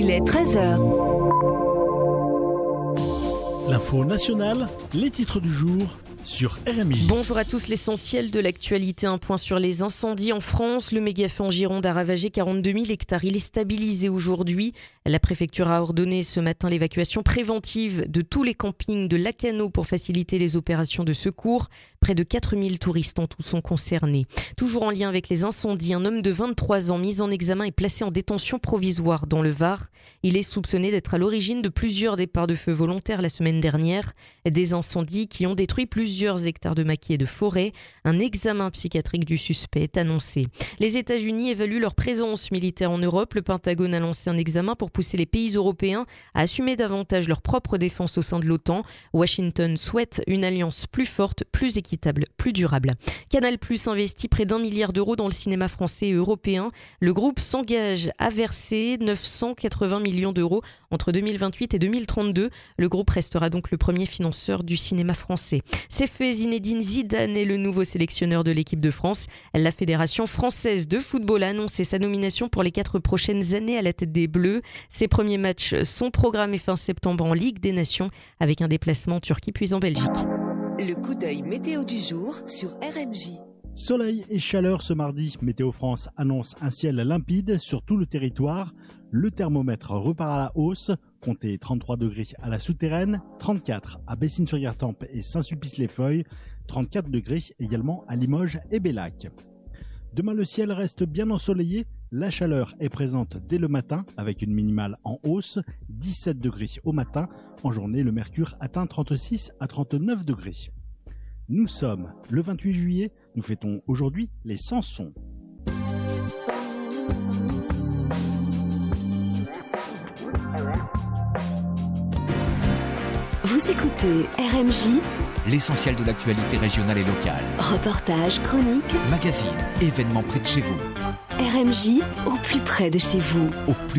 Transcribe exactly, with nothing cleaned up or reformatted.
Il est treize heures. L'info nationale, les titres du jour sur R M J. Bonjour à tous, l'essentiel de l'actualité, un point sur les incendies en France. Le méga-feu en Gironde a ravagé quarante-deux mille hectares. Il est stabilisé aujourd'hui. La préfecture a ordonné ce matin l'évacuation préventive de tous les campings de Lacanau pour faciliter les opérations de secours. Près de quatre mille touristes en tout sont concernés. Toujours en lien avec les incendies, un homme de vingt-trois ans mis en examen est placé en détention provisoire dans le Var. Il est soupçonné d'être à l'origine de plusieurs départs de feu volontaires la semaine dernière. Des incendies qui ont détruit plusieurs hectares de maquis et de forêt. Un examen psychiatrique du suspect est annoncé. Les États-Unis évaluent leur présence militaire en Europe. Le Pentagone a lancé un examen pour pousser les pays européens à assumer davantage leur propre défense au sein de l'OTAN. Washington souhaite une alliance plus forte, plus équitable, plus durable. Canal+ investit près d'un milliard d'euros dans le cinéma français et européen. Le groupe s'engage à verser neuf cent quatre-vingts millions d'euros entre deux mille vingt-huit et deux mille trente-deux. Le groupe restera donc le premier financeur du cinéma français. C'est fait, Zinedine Zidane est le nouveau sélectionneur de l'équipe de France. La Fédération française de football a annoncé sa nomination pour les quatre prochaines années à la tête des Bleus. Ses premiers matchs sont programmés fin septembre en Ligue des Nations avec un déplacement en Turquie puis en Belgique. Le coup d'œil météo du jour sur R M J. Soleil et chaleur ce mardi. Météo France annonce un ciel limpide sur tout le territoire. Le thermomètre repart à la hausse. Comptez trente-trois degrés à la Souterraine, trente-quatre à Bessines-sur-Gartempe et Saint-Sulpice-les-Feuilles, trente-quatre degrés également à Limoges et Bellac. Demain, le ciel reste bien ensoleillé. La chaleur est présente dès le matin avec une minimale en hausse, dix-sept degrés au matin. En journée, le mercure atteint trente-six à trente-neuf degrés. Nous sommes le vingt-huit juillet. Nous fêtons aujourd'hui les cent sons. Vous écoutez R M J, l'essentiel de l'actualité régionale et locale. Reportages, chroniques, magazines, événements près de chez vous. R M J, au plus près de chez vous. Au plus